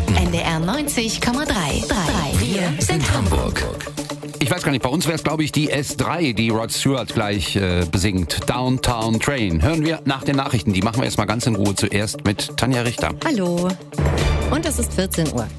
NDR 90,3. Wir sind Hamburg. Ich weiß gar nicht, bei uns wäre es, glaube ich, die S3, die Rod Stewart gleich besingt. Downtown Train. Hören wir nach den Nachrichten. Die machen wir jetzt mal ganz in Ruhe zuerst mit Tanja Richter. Hallo. Und es ist 14 Uhr.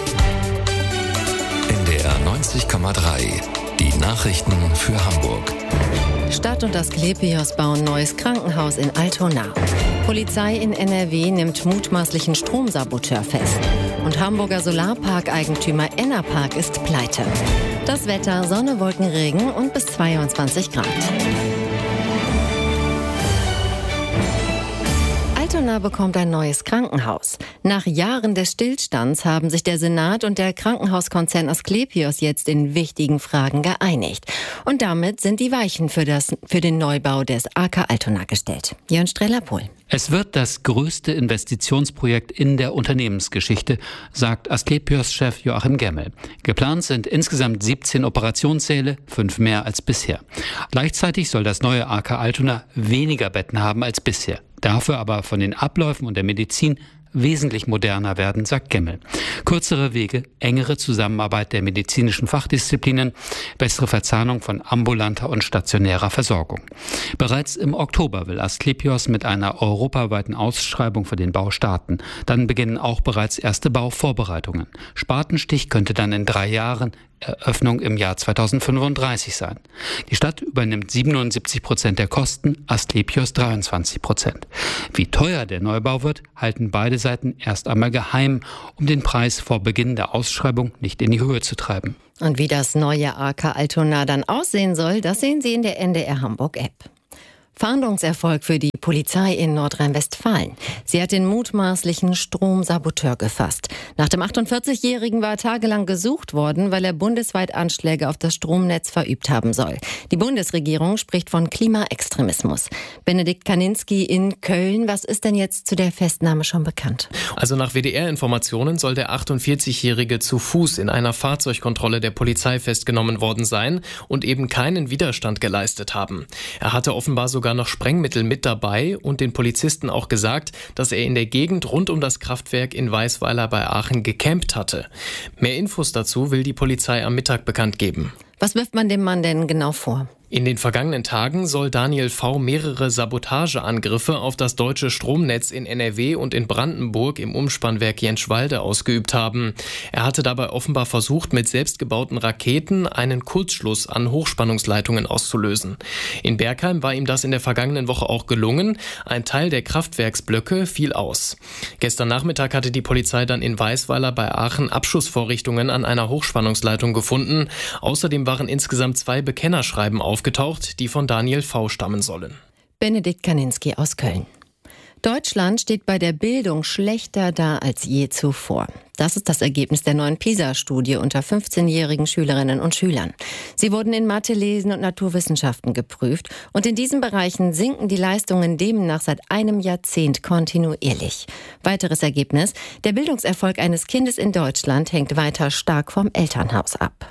NDR 90,3. Die Nachrichten für Hamburg. Stadt und Asklepios bauen neues Krankenhaus in Altona. Polizei in NRW nimmt mutmaßlichen Stromsaboteur fest. Und Hamburger Solarpark-Eigentümer Enerpark ist pleite. Das Wetter: Sonne, Wolken, Regen und bis 22 Grad. Altona bekommt ein neues Krankenhaus. Nach Jahren des Stillstands haben sich der Senat und der Krankenhauskonzern Asklepios jetzt in wichtigen Fragen geeinigt. Und damit sind die Weichen für den Neubau des AK Altona gestellt. Jörn Streller-Pohl. Es wird das größte Investitionsprojekt in der Unternehmensgeschichte, sagt Asklepios-Chef Joachim Gemmel. Geplant sind insgesamt 17 Operationssäle, 5 mehr als bisher. Gleichzeitig soll das neue AK Altona weniger Betten haben als bisher. Dafür aber von den Abläufen und der Medizin wesentlich moderner werden, sagt Gemmel. Kürzere Wege, engere Zusammenarbeit der medizinischen Fachdisziplinen, bessere Verzahnung von ambulanter und stationärer Versorgung. Bereits im Oktober will Asklepios mit einer europaweiten Ausschreibung für den Bau starten. Dann beginnen auch bereits erste Bauvorbereitungen. Spatenstich könnte dann in 3 Jahren, Eröffnung im Jahr 2035 sein. Die Stadt übernimmt 77% der Kosten, Asklepios 23%. Wie teuer der Neubau wird, halten beide Seiten erst einmal geheim, um den Preis vor Beginn der Ausschreibung nicht in die Höhe zu treiben. Und wie das neue AK Altona dann aussehen soll, das sehen Sie in der NDR Hamburg App. Fahndungserfolg für die Polizei in Nordrhein-Westfalen. Sie hat den mutmaßlichen Stromsaboteur gefasst. Nach dem 48-Jährigen war tagelang gesucht worden, weil er bundesweit Anschläge auf das Stromnetz verübt haben soll. Die Bundesregierung spricht von Klimaextremismus. Benedikt Kaninski in Köln, was ist denn jetzt zu der Festnahme schon bekannt? Also nach WDR-Informationen soll der 48-Jährige zu Fuß in einer Fahrzeugkontrolle der Polizei festgenommen worden sein und eben keinen Widerstand geleistet haben. Er hatte offenbar sogar noch Sprengmittel mit dabei und den Polizisten auch gesagt, dass er in der Gegend rund um das Kraftwerk in Weißweiler bei Aachen gecampt hatte. Mehr Infos dazu will die Polizei am Mittag bekannt geben. Was wirft man dem Mann denn genau vor? In den vergangenen Tagen soll Daniel V. mehrere Sabotageangriffe auf das deutsche Stromnetz in NRW und in Brandenburg im Umspannwerk Jenschwalde ausgeübt haben. Er hatte dabei offenbar versucht, mit selbstgebauten Raketen einen Kurzschluss an Hochspannungsleitungen auszulösen. In Bergheim war ihm das in der vergangenen Woche auch gelungen. Ein Teil der Kraftwerksblöcke fiel aus. Gestern Nachmittag hatte die Polizei dann in Weißweiler bei Aachen Abschussvorrichtungen an einer Hochspannungsleitung gefunden. Außerdem waren insgesamt 2 Bekennerschreiben aufgetaucht, die von Daniel V. stammen sollen. Benedikt Kaninski aus Köln. Deutschland steht bei der Bildung schlechter da als je zuvor. Das ist das Ergebnis der neuen PISA-Studie unter 15-jährigen Schülerinnen und Schülern. Sie wurden in Mathe, Lesen und Naturwissenschaften geprüft und in diesen Bereichen sinken die Leistungen demnach seit einem Jahrzehnt kontinuierlich. Weiteres Ergebnis: Der Bildungserfolg eines Kindes in Deutschland hängt weiter stark vom Elternhaus ab.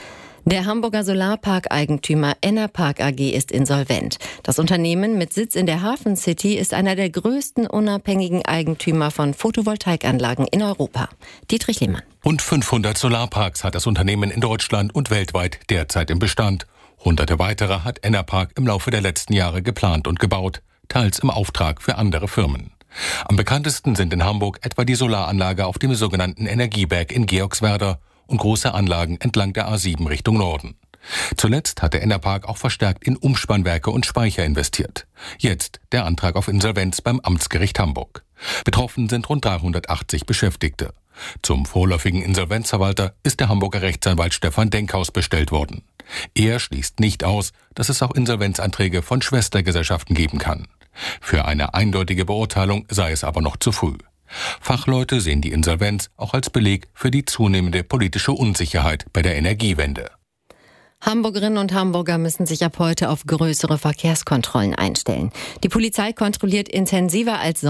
Der Hamburger Solarpark-Eigentümer Enerpark AG ist insolvent. Das Unternehmen mit Sitz in der Hafen City ist einer der größten unabhängigen Eigentümer von Photovoltaikanlagen in Europa. Dietrich Lehmann. Rund 500 Solarparks hat das Unternehmen in Deutschland und weltweit derzeit im Bestand. Hunderte weitere hat Enerpark im Laufe der letzten Jahre geplant und gebaut, teils im Auftrag für andere Firmen. Am bekanntesten sind in Hamburg etwa die Solaranlage auf dem sogenannten Energieberg in Georgswerder und große Anlagen entlang der A7 Richtung Norden. Zuletzt hatte Enerpark auch verstärkt in Umspannwerke und Speicher investiert. Jetzt der Antrag auf Insolvenz beim Amtsgericht Hamburg. Betroffen sind rund 380 Beschäftigte. Zum vorläufigen Insolvenzverwalter ist der Hamburger Rechtsanwalt Stefan Denkhaus bestellt worden. Er schließt nicht aus, dass es auch Insolvenzanträge von Schwestergesellschaften geben kann. Für eine eindeutige Beurteilung sei es aber noch zu früh. Fachleute sehen die Insolvenz auch als Beleg für die zunehmende politische Unsicherheit bei der Energiewende. Hamburgerinnen und Hamburger müssen sich ab heute auf größere Verkehrskontrollen einstellen. Die Polizei kontrolliert intensiver als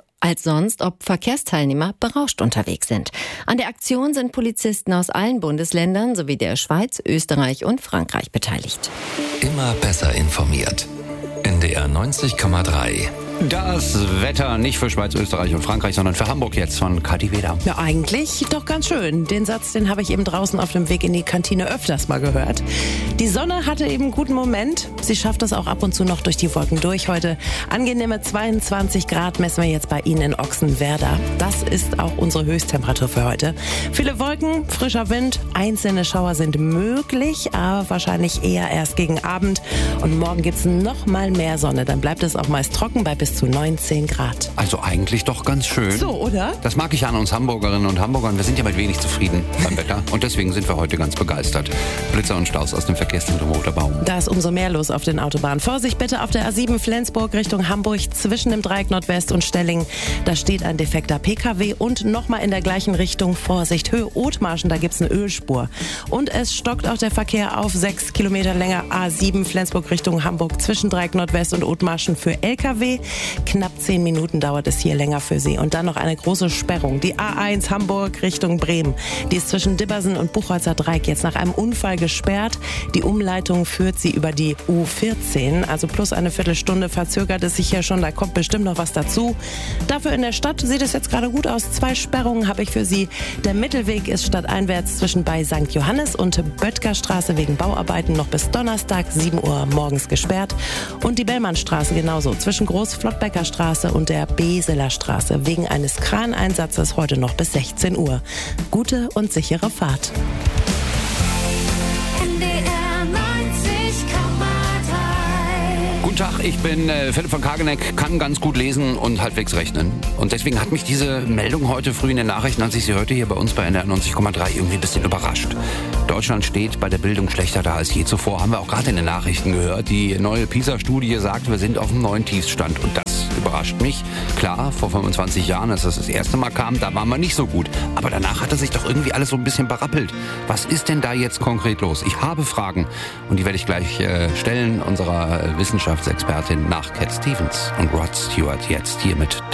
sonst, ob Verkehrsteilnehmer berauscht unterwegs sind. An der Aktion sind Polizisten aus allen Bundesländern sowie der Schweiz, Österreich und Frankreich beteiligt. Immer besser informiert. NDR 90,3 Das Wetter nicht für Schweiz, Österreich und Frankreich, sondern für Hamburg jetzt von Kathi Weder. Ja, eigentlich doch ganz schön. Den Satz, den habe ich eben draußen auf dem Weg in die Kantine öfters mal gehört. Die Sonne hatte eben einen guten Moment. Sie schafft es auch ab und zu noch durch die Wolken durch heute. Angenehme 22 Grad messen wir jetzt bei Ihnen in Ochsenwerder. Das ist auch unsere Höchsttemperatur für heute. Viele Wolken, frischer Wind, einzelne Schauer sind möglich, aber wahrscheinlich eher erst gegen Abend. Und morgen gibt es noch mal mehr Sonne. Dann bleibt es auch meist trocken bei bis zu 19 Grad. Also eigentlich doch ganz schön. So, oder? Das mag ich an uns Hamburgerinnen und Hamburgern. Wir sind ja mit wenig zufrieden beim Wetter. Und deswegen sind wir heute ganz begeistert. Blitzer und Staus aus dem Verkehrszentrum Roter Baum. Da ist umso mehr los auf den Autobahnen. Vorsicht bitte auf der A7 Flensburg Richtung Hamburg zwischen dem Dreieck Nordwest und Stellingen. Da steht ein defekter PKW und nochmal in der gleichen Richtung Vorsicht. Höhe Othmarschen, da gibt es eine Ölspur. Und es stockt auch der Verkehr auf 6 Kilometer länger A7 Flensburg Richtung Hamburg zwischen Dreieck Nordwest und Othmarschen für LKW. Knapp 10 Minuten dauert es hier länger für Sie. Und dann noch eine große Sperrung. Die A1 Hamburg Richtung Bremen. Die ist zwischen Dibbersen und Buchholzer Dreieck jetzt nach einem Unfall gesperrt. Die Umleitung führt Sie über die U14. Also plus eine Viertelstunde verzögert es sich hier schon. Da kommt bestimmt noch was dazu. Dafür in der Stadt sieht es jetzt gerade gut aus. 2 Sperrungen habe ich für Sie. Der Mittelweg ist stadteinwärts zwischen bei St. Johannes und Böttgerstraße wegen Bauarbeiten noch bis Donnerstag 7 Uhr morgens gesperrt. Und die Bellmannstraße genauso zwischen Groß-Flottbecker Straße und der Beseler Straße wegen eines Kraneinsatzes heute noch bis 16 Uhr. Gute und sichere Fahrt. Guten Tag, ich bin Philipp von Kageneck, kann ganz gut lesen und halbwegs rechnen. Und deswegen hat mich diese Meldung heute früh in den Nachrichten, als ich sie hörte, hier bei uns bei NDR 90,3 irgendwie ein bisschen überrascht. Deutschland steht bei der Bildung schlechter da als je zuvor, haben wir auch gerade in den Nachrichten gehört. Die neue PISA-Studie sagt, wir sind auf einem neuen Tiefstand und das überrascht mich. Klar, vor 25 Jahren, als das erste Mal kam, da waren wir nicht so gut. Aber danach hatte sich doch irgendwie alles so ein bisschen berappelt. Was ist denn da jetzt konkret los? Ich habe Fragen und die werde ich gleich stellen unserer Wissenschaftsexpertin nach Cat Stevens und Rod Stewart jetzt hier mit